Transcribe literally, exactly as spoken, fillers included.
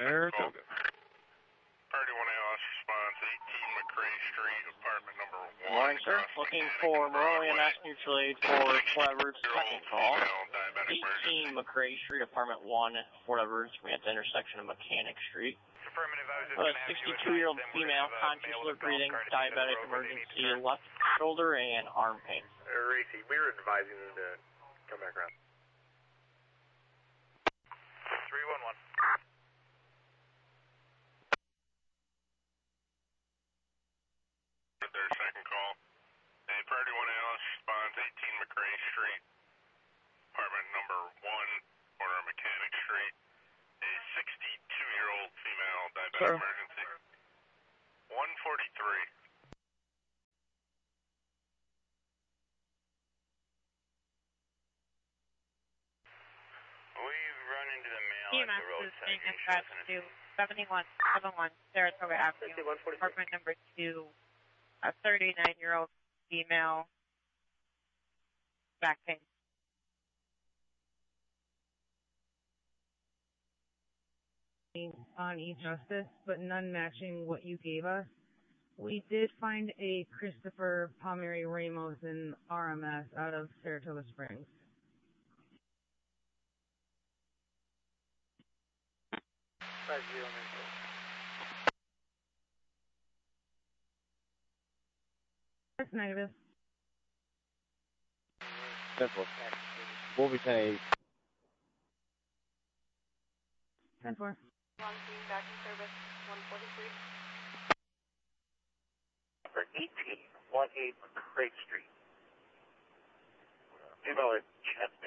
Saratoga. Priority one A L S response, eighteen McRae Street, apartment number one. Morning, sir. Looking for Morelia Mass Mutual Aid for Fort Edwards. Second call. eighteen McRae Street, apartment one, Fort Edwards. We're at the intersection of Mechanic Street. A sixty-two-year-old female, conscious, alert breathing, diabetic, emergency, left shoulder and arm pain. Uh, Racy, we were advising them to come back around. three one one. Their second call. A priority one A L S response, eighteen McRae Street, apartment number one, corner of Mechanic Street. A sixty-two-year-old female, diabetic Sir. emergency. one forty-three. We've run into the mail E at M the S is roadside. being dispatched to seventy-one seventy-one Saratoga Avenue, apartment number two, a thirty-nine-year-old female, back pain. On e-justice, but none matching what you gave us. We did find a Christopher Palmieri Ramos in R M S out of Saratoga Springs. Five zero nine four. That's negative. Simple. We'll be ten eight. ten four. One back in service, one forty-three. For eighteen, one eight McRae Street. Female at chest